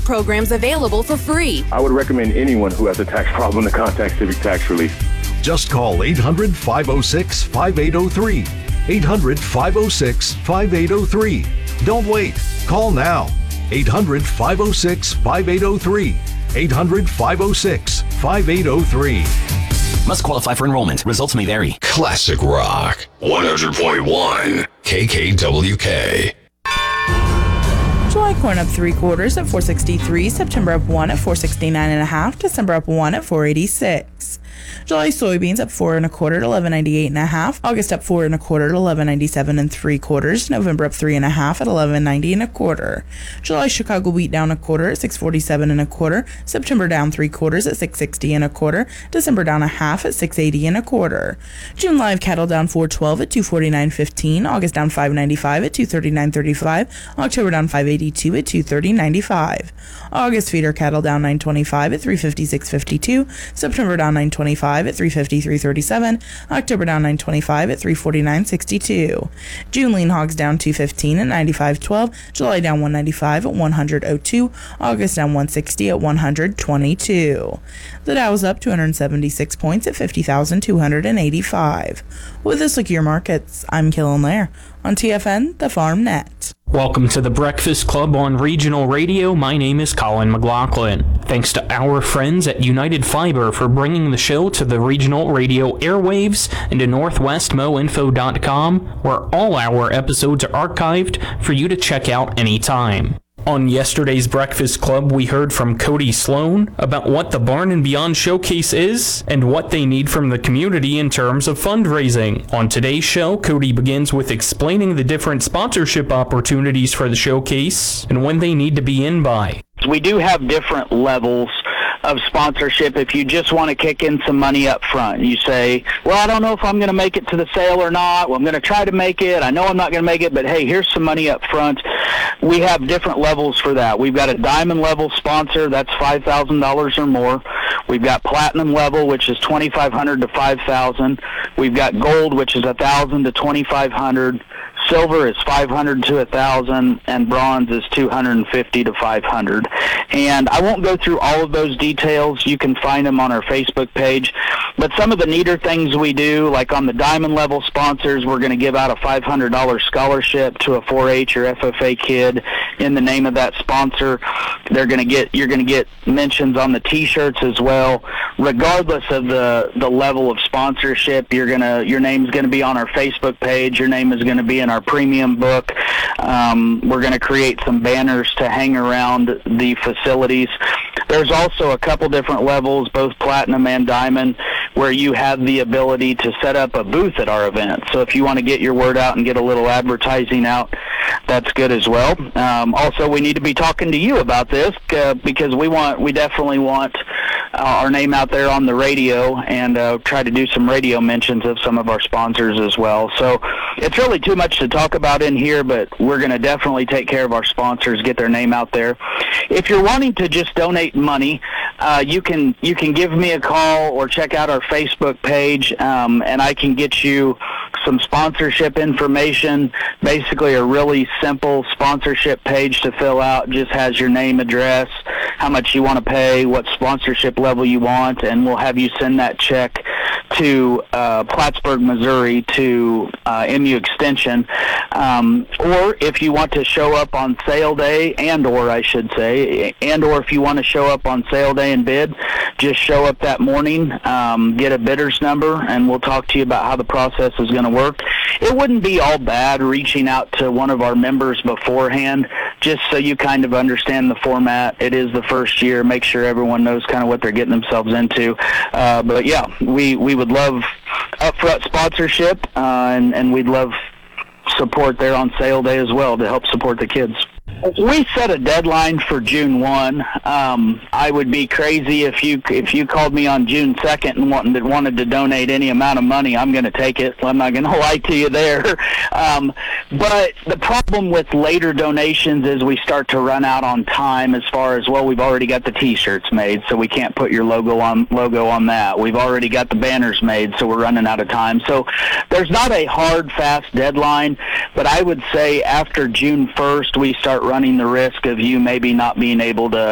help programs available for free. I would recommend anyone who has a tax problem to contact Civic Tax Relief. Just call 800-506-5803. 800-506-5803. Don't wait. Call now. 800-506-5803. 800-506-5803. Must qualify for enrollment. Results may vary. Classic Rock 100.1 KKWK. July corn up 3/4 at $4.63. September up 1 at $4.69.5. December up 1 at $4.86. July soybeans up 4 1/4 at $11.98.5. August up 4 1/4 at $11.97 3/4. November up 3 1/2 at $11.90 1/4. July Chicago wheat down 1/4 at $6.47 1/4. September down 3/4 at $6.60 1/4. December down 1/2 at $6.80 1/4. June live cattle down 4.12 at $249.15. August down 5.95 at $239.35. October down 5.82 at $230.95. August feeder cattle down 9.25 at $356.52. September down 9.25 at $353.37. October down 9.25 at $349.62. June lean hogs down 2.15 at $95.12. July down 1.95 at $100.02. August down 1.60 at $100.22. The Dow is up 276 points at 50,285. With this look at your markets, I'm Killen Lair on TFN, the Farm Net. Welcome to the Breakfast Club on Regional Radio. My name is Colin McLaughlin. Thanks to our friends at United Fiber for bringing the show to the Regional Radio airwaves and to NorthwestMoInfo.com, where all our episodes are archived for you to check out anytime. On yesterday's Breakfast Club, we heard from Cody Sloan about what the Barn and Beyond Showcase is and what they need from the community in terms of fundraising. On today's show, Cody begins with explaining the different sponsorship opportunities for the showcase and when they need to be in by. We do have different levels of sponsorship. If you just want to kick in some money up front, you say, well, I don't know if I'm going to make it to the sale or not. Well, I'm going to try to make it. I know I'm not going to make it, but hey, here's some money up front. We have different levels for that. We've got a diamond level sponsor, that's $5,000 or more. We've got platinum level, which is $2,500 to $5,000. We've got gold, which is $1,000 to $2,500. Silver is $500 to $1,000, and bronze is $250 to $500. And I won't go through all of those details. You can find them on our Facebook page. But some of the neater things we do, like on the diamond level sponsors, we're going to give out a $500 scholarship to a 4-H or FFA kid in the name of that sponsor. You're going to get mentions on the T-shirts as well. Regardless of the level of sponsorship, your name's going to be on our Facebook page. Your name is going to be in our premium book. We're going to create some banners to hang around the facilities. There's also a couple different levels, both platinum and diamond, where you have the ability to set up a booth at our event. So if you want to get your word out and get a little advertising out, that's good as well. Also, we need to be talking to you about this because we definitely want our name out there on the radio and try to do some radio mentions of some of our sponsors as well. So it's really too much to talk about in here, but we're going to definitely take care of our sponsors, get their name out there. If you're wanting to just donate money, you can give me a call or check out our Facebook page, and I can get you some sponsorship information. Basically a really simple sponsorship page to fill out. Just has your name, address, how much you want to pay, what sponsorship level you want, and we'll have you send that check to Plattsburgh, Missouri, to MU Extension. Or if you want to show up on sale day, or if you want to show up on sale day and bid, just show up that morning, get a bidder's number, and we'll talk to you about how the process is going to work. It wouldn't be all bad reaching out to one of our members beforehand, just so you kind of understand the format. It is the first year. Make sure everyone knows kind of what they're getting themselves into. But yeah, we would love upfront sponsorship, and we'd love support there on sale day as well to help support the kids. We set a deadline for June 1. I would be crazy if you called me on June 2nd and wanted to donate any amount of money. I'm going to take it. I'm not going to lie to you there. But the problem with later donations is we start to run out on time as far as, well, we've already got the T-shirts made, so we can't put your logo on that. We've already got the banners made, so we're running out of time. So there's not a hard, fast deadline, but I would say after June 1st, we start running the risk of you maybe not being able to